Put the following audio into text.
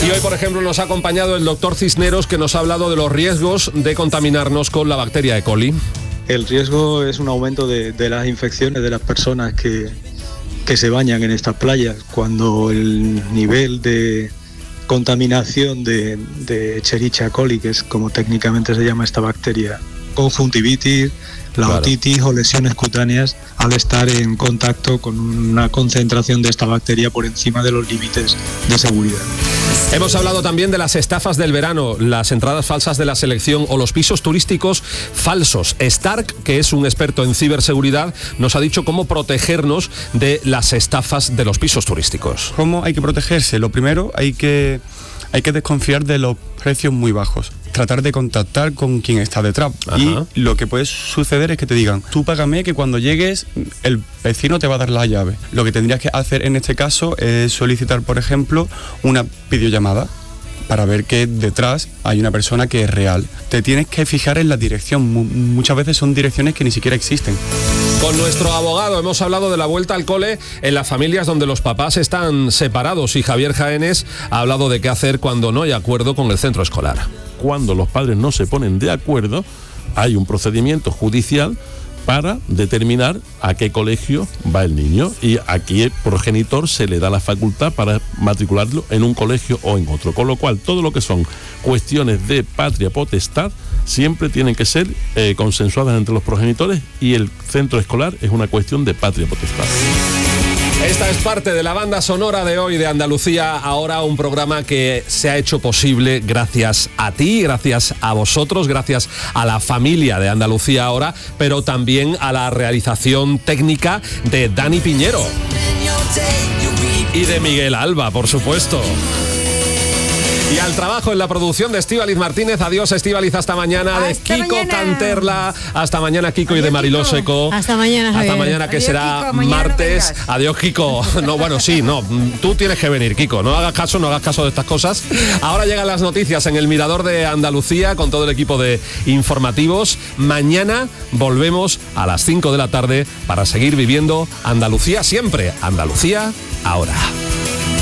Y hoy, por ejemplo, nos ha acompañado el doctor Cisneros, que nos ha hablado de los riesgos de contaminarnos con la bacteria E. coli. El riesgo es un aumento de las infecciones de las personas que se bañan en estas playas. Cuando el nivel de contaminación de Escherichia coli, que es como técnicamente se llama esta bacteria, conjuntivitis, la otitis o lesiones cutáneas, al estar en contacto con una concentración de esta bacteria por encima de los límites de seguridad. Hemos hablado también de las estafas del verano, las entradas falsas de la selección o los pisos turísticos falsos. Stark, que es un experto en ciberseguridad, nos ha dicho cómo protegernos de las estafas de los pisos turísticos. ¿Cómo hay que protegerse? Lo primero, hay que desconfiar de los precios muy bajos. Tratar de contactar con quien está detrás. Ajá. Y lo que puede suceder es que te digan, tú págame que cuando llegues el vecino te va a dar la llave. Lo que tendrías que hacer en este caso es solicitar, por ejemplo, una videollamada para ver que detrás hay una persona que es real. Te tienes que fijar en la dirección. Muchas veces son direcciones que ni siquiera existen. Con nuestro abogado hemos hablado de la vuelta al cole en las familias donde los papás están separados, y Javier Jaénes ha hablado de qué hacer cuando no hay acuerdo con el centro escolar. Cuando los padres no se ponen de acuerdo, hay un procedimiento judicial para determinar a qué colegio va el niño, y aquí el progenitor se le da la facultad para matricularlo en un colegio o en otro, con lo cual todo lo que son cuestiones de patria potestad siempre tienen que ser consensuadas entre los progenitores, y el centro escolar es una cuestión de patria potestad. Esta es parte de la banda sonora de hoy de Andalucía Ahora, un programa que se ha hecho posible gracias a ti, gracias a vosotros, gracias a la familia de Andalucía Ahora, pero también a la realización técnica de Dani Piñero y de Miguel Alba, por supuesto. Y al trabajo en la producción de Estíbaliz Martínez. Adiós, Estíbaliz, hasta mañana. De Kiko Canterla. Hasta mañana, Kiko. Adiós, y de Mariló Kiko. Seco. Hasta mañana, Javier. Hasta mañana, que adiós, será Kiko, martes. No adiós, Kiko. No, bueno, sí, no. Tú tienes que venir, Kiko. No hagas caso de estas cosas. Ahora llegan las noticias en el Mirador de Andalucía con todo el equipo de informativos. Mañana volvemos a las 5 de la tarde para seguir viviendo Andalucía siempre. Andalucía Ahora.